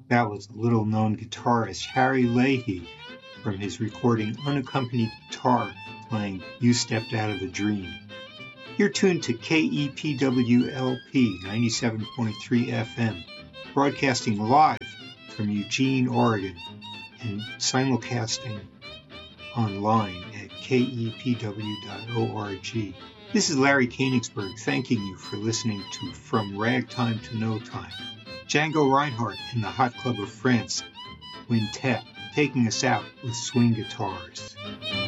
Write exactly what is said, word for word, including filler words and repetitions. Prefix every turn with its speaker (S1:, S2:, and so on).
S1: That was little-known guitarist Harry Leahy from his recording Unaccompanied Guitar playing You Stepped Out of a Dream. You're tuned to K E P W L P ninety-seven point three F M, broadcasting live from Eugene, Oregon, and simulcasting online at K E P W dot org. This is Larry Koenigsberg thanking you for listening to From Ragtime to No Time. Django Reinhardt and the Hot Club of France Quintet taking us out with swing guitars.